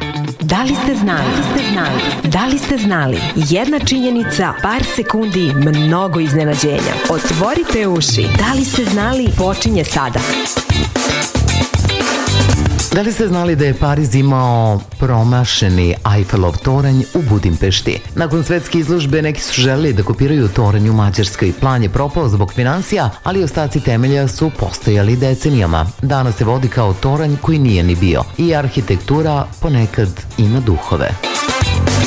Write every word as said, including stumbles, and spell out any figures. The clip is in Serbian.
Da li ste znali? Da li ste znali? Da li ste znali? Jedna činjenica, par sekundi, mnogo iznenađenja. Otvorite uši. Da li ste znali? Počinje sada. Da li ste znali da je Pariz imao promašeni Eiffelov toranj u Budimpešti? Nakon svetske izložbe neki su želeli da kopiraju toranj u Mađarskoj. Plan je propao zbog finansija, ali ostaci temelja su postojali decenijama. Danas se vodi kao toranj koji nije ni bio. I arhitektura ponekad ima duhove.